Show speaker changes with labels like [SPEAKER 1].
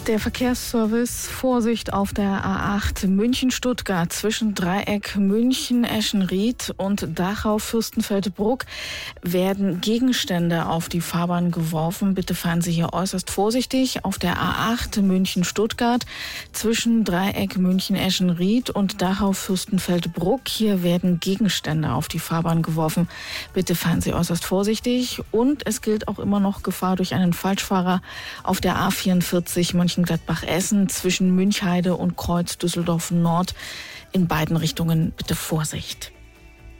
[SPEAKER 1] Der Verkehrsservice, Vorsicht auf der A8 München-Stuttgart zwischen Dreieck München-Eschenried und Dachau-Fürstenfeldbruck werden Gegenstände auf die Fahrbahn geworfen. Bitte fahren Sie hier äußerst vorsichtig. Auf der A8 München-Stuttgart zwischen Dreieck München-Eschenried und Dachau-Fürstenfeldbruck. Hier werden Gegenstände auf die Fahrbahn geworfen. Bitte fahren Sie äußerst vorsichtig. Und es gilt auch immer noch Gefahr durch einen Falschfahrer auf der A44 Mönchengladbach-Essen zwischen Münchheide und Kreuz Düsseldorf Nord. In beiden Richtungen bitte Vorsicht.